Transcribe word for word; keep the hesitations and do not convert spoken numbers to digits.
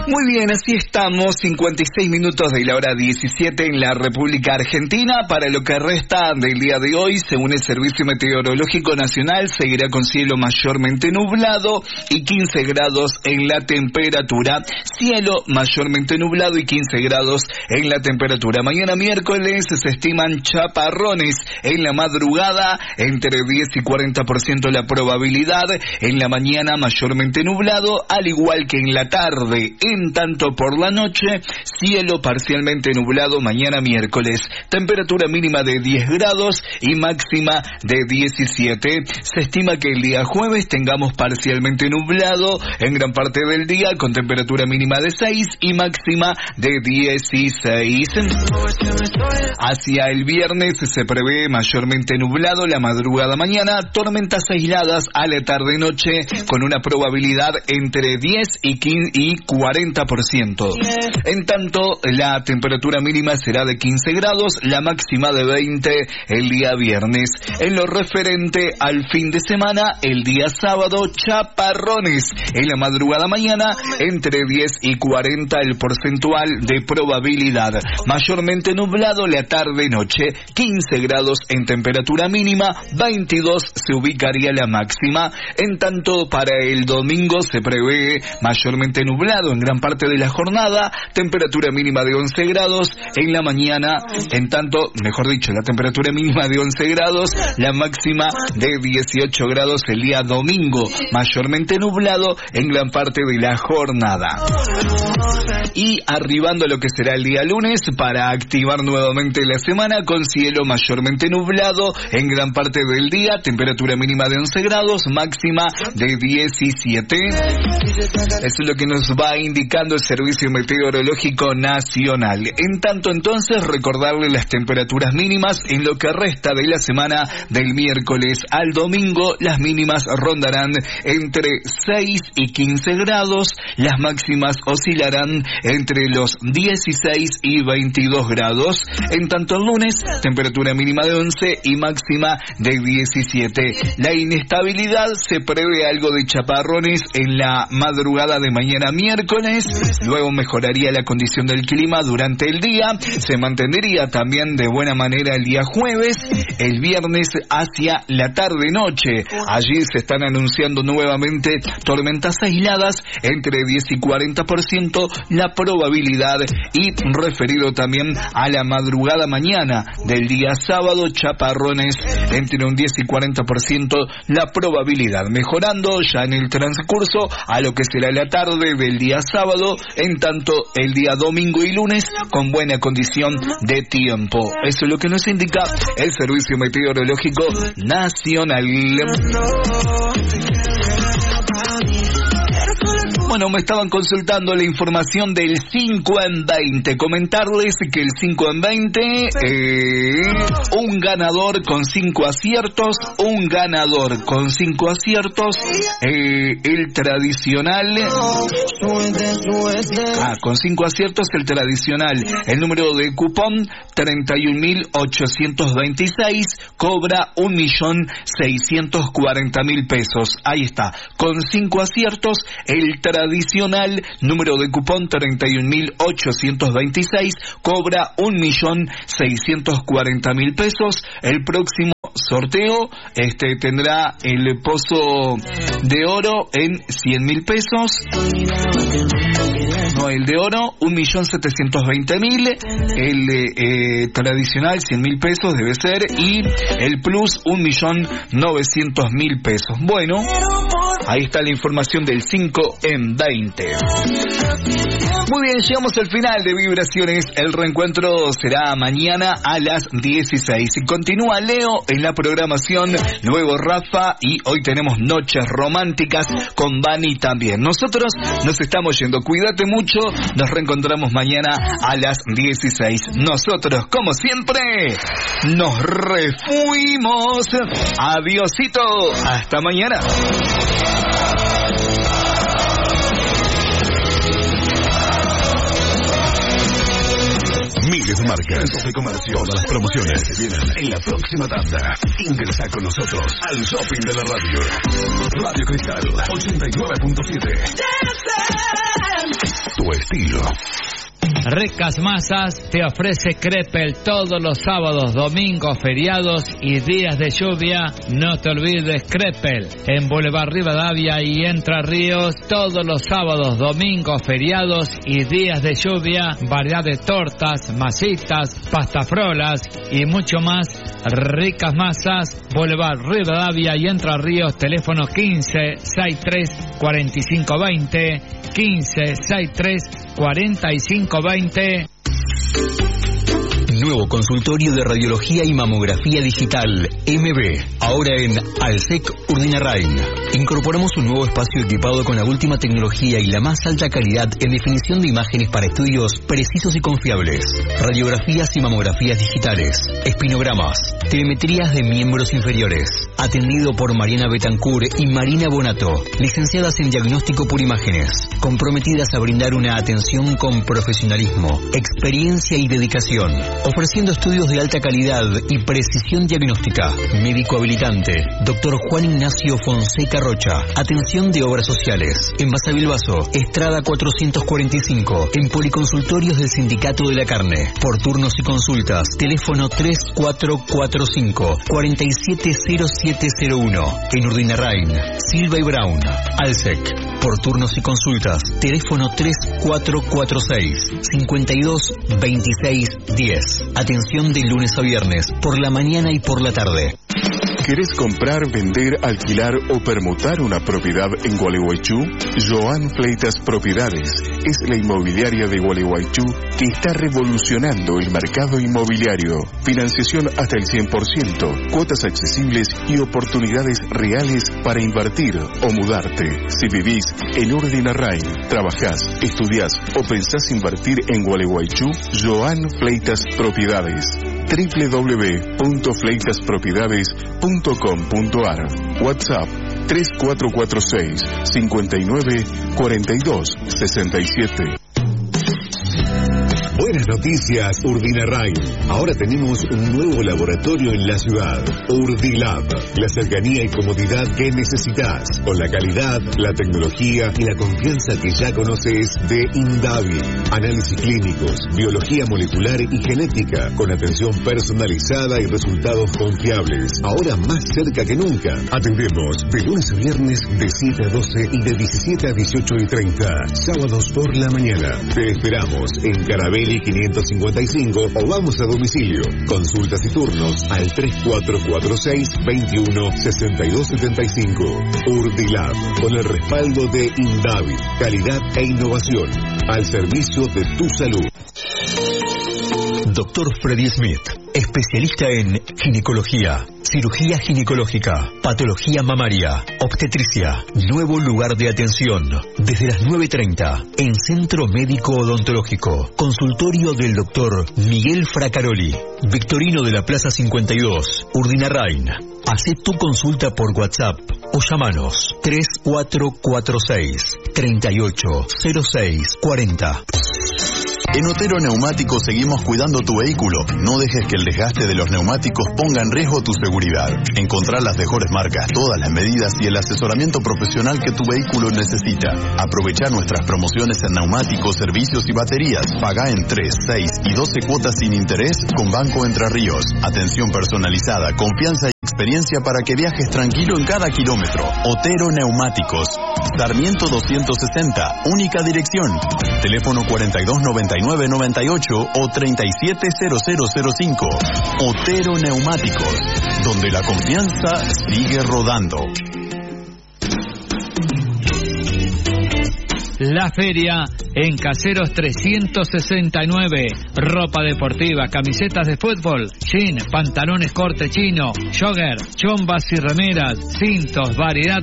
Muy bien, así estamos, cincuenta y seis minutos de la hora diecisiete en la República Argentina. Para lo que resta del día de hoy, según el Servicio Meteorológico Nacional, seguirá con cielo mayormente nublado y quince grados en la temperatura. Cielo mayormente nublado y quince grados en la temperatura. Mañana miércoles se estiman chaparrones en la madrugada, entre diez y cuarenta por ciento la probabilidad. En la mañana mayormente nublado, al igual que en la tarde. En tanto por la noche, cielo parcialmente nublado mañana miércoles. Temperatura mínima de diez grados y máxima de diecisiete. Se estima que el día jueves tengamos parcialmente nublado en gran parte del día, con temperatura mínima de seis y máxima de dieciséis. Hacia el viernes se prevé mayormente nublado la madrugada mañana, tormentas aisladas a la tarde-noche con una probabilidad entre diez y quince y cuarenta por ciento. En tanto, la temperatura mínima será de quince grados, la máxima de veinte el día viernes. En lo referente al fin de semana, el día sábado, chaparrones. En la madrugada mañana, entre diez y cuarenta el porcentual de probabilidad. Mayormente nublado la tarde-noche, quince grados en temperatura mínima, veintidós se ubicaría la máxima. En tanto, para el domingo se prevé mayormente nublado en gran parte de la jornada, temperatura mínima de once grados en la mañana, en tanto, mejor dicho, la temperatura mínima de once grados, la máxima de dieciocho grados el día domingo, mayormente nublado en gran parte de la jornada. Y arribando a lo que será el día lunes, para activar nuevamente la semana con cielo mayormente nublado en gran parte del día, temperatura mínima de once grados, máxima de diecisiete. Eso es lo que nos va indicando el Servicio Meteorológico Nacional. En tanto, entonces, recordarle las temperaturas mínimas en lo que resta de la semana del miércoles al domingo. Las mínimas rondarán entre seis y quince grados, las máximas oscilarán entre los dieciséis y veintidós grados. En tanto, el lunes, temperatura mínima de once y máxima de diecisiete. La inestabilidad se prevé algo de chaparrones en la madrugada de mañana miércoles, luego mejoraría la condición del clima durante el día, se mantendría también de buena manera el día jueves, el viernes hacia la tarde-noche. Allí se están anunciando nuevamente tormentas aisladas entre diez y cuarenta por ciento la probabilidad, y referido también a la madrugada mañana del día sábado, chaparrones entre un diez y cuarenta por ciento la probabilidad, mejorando ya en el transcurso a lo que será la tarde del día sábado, en tanto el día domingo y lunes con buena condición de tiempo. Eso es lo que nos indica el Servicio Meteorológico Nacional. Bueno, me estaban consultando la información del cinco en veinte. Comentarles que el cinco en veinte, eh, un ganador con cinco aciertos, un ganador con cinco aciertos, eh, el tradicional, ah, con cinco aciertos, el tradicional, el número de cupón treinta y un mil ochocientos veintiséis, cobra un millón seiscientos cuarenta mil pesos. Ahí está, con cinco aciertos, el tradicional, número de cupón treinta y un mil ochocientos veintiséis, cobra un millón seiscientos cuarenta mil pesos. El próximo sorteo este tendrá el pozo de oro en cien mil pesos. No, el de oro, un millón setecientos veinte mil. El eh, tradicional, cien mil pesos debe ser. Y el plus, un millón novecientos mil pesos. Bueno, ahí está la información del cinco en veinte. Muy bien, llegamos al final de Vibraciones. El reencuentro será mañana a las dieciséis. Y continúa Leo en la programación, luego Rafa, y hoy tenemos Noches Románticas con Vani también. Nosotros nos estamos yendo. Cuídate mucho. Nos reencontramos mañana a las dieciséis. Nosotros, como siempre, nos refuimos. Adiosito. Hasta mañana. Miles de marcas, de comercio, todas las promociones que vienen en la próxima tanda. Ingresa con nosotros al shopping de la radio. Radio Cristal ochenta y nueve punto siete. Tu estilo. Ricas Masas te ofrece Crepel todos los sábados, domingos, feriados y días de lluvia. No te olvides Crepel en Boulevard Rivadavia y Entre Ríos todos los sábados, domingos, feriados y días de lluvia. Variedad de tortas, masitas, pastafrolas y mucho más. Ricas Masas, Boulevard Rivadavia y Entre Ríos, teléfono quince, sesenta y tres, cuarenta y cinco veinte, quince, sesenta y tres, cuarenta y cinco veinte. Nuevo consultorio de radiología y mamografía digital, M B, ahora en Alsec Urdinarrain. Incorporamos un nuevo espacio equipado con la última tecnología y la más alta calidad en definición de imágenes para estudios precisos y confiables. Radiografías y mamografías digitales, espinogramas, telemetrías de miembros inferiores. Atendido por Mariana Betancourt y Marina Bonato, licenciadas en diagnóstico por imágenes, comprometidas a brindar una atención con profesionalismo, experiencia y dedicación. Ofreciendo estudios de alta calidad y precisión diagnóstica. Médico habilitante, doctor Juan Ignacio Fonseca Rocha. Atención de obras sociales. En Basavilbaso, Estrada cuatrocientos cuarenta y cinco. En Policonsultorios del Sindicato de la Carne. Por turnos y consultas, teléfono tres cuatro cuatro cinco, cuatro siete cero siete cero uno. En Urdinarrain, Silva y Brown. Alsec. Por turnos y consultas, teléfono tres cuatro cuatro seis, cinco dos, veintiséis, diez. Atención de lunes a viernes, por la mañana y por la tarde. ¿Querés comprar, vender, alquilar o permutar una propiedad en Gualeguaychú? Joan Fleitas Propiedades es la inmobiliaria de Gualeguaychú que está revolucionando el mercado inmobiliario. Financiación hasta el cien por ciento, cuotas accesibles y oportunidades reales para invertir o mudarte. Si vivís en Urdinarrain, trabajás, estudiás o pensás invertir en Gualeguaychú, Joan Fleitas Propiedades. doble u doble u doble u punto fleitas propiedades punto com punto a r. WhatsApp tres cuatro cuatro seis, cinco nueve, cuatro dos, seis siete. Buenas noticias, Urdinarrain. Ahora tenemos un nuevo laboratorio en la ciudad, Urdilab. La cercanía y comodidad que necesitas, con la calidad, la tecnología y la confianza que ya conoces de Indavi. Análisis clínicos, biología molecular y genética, con atención personalizada y resultados confiables. Ahora más cerca que nunca. Atendemos de lunes a viernes de siete a doce y de diecisiete a dieciocho y treinta. Sábados por la mañana. Te esperamos en Carabelli quinientos cincuenta y cinco o vamos a domicilio. Consultas y turnos al tres cuatro cuatro seis, veintiuno, sesenta y dos setenta y cinco. Urdilab, con el respaldo de Indavi, calidad e innovación, al servicio de tu salud. Doctor Freddy Smith, especialista en ginecología, cirugía ginecológica, patología mamaria, obstetricia. Nuevo lugar de atención, desde las nueve treinta, en Centro Médico Odontológico. Consultorio del doctor Miguel Fracaroli, Victorino de la Plaza cincuenta y dos, Urdinarrain. Hacé tu consulta por WhatsApp o llamanos tres cuatro cuatro seis, treinta y ocho, cero seis, cuarenta. En Otero Neumáticos seguimos cuidando tu vehículo. No dejes que el desgaste de los neumáticos ponga en riesgo tu seguridad. Encontrar las mejores marcas, todas las medidas y el asesoramiento profesional que tu vehículo necesita. Aprovechar nuestras promociones en neumáticos, servicios y baterías. Pagá en tres, seis y doce cuotas sin interés con Banco Entre Ríos. Atención personalizada, confianza y experiencia para que viajes tranquilo en cada kilómetro. Otero Neumáticos. Sarmiento doscientos sesenta, única dirección. Teléfono cuarenta y dos noventa y nueve noventa y ocho o treinta y siete cero cero cero cinco. Otero Neumáticos, donde la confianza sigue rodando. La feria en Caseros trescientos sesenta y nueve. Ropa deportiva, camisetas de fútbol, jean, pantalones corte chino, jogger, chombas y remeras, cintos, variedad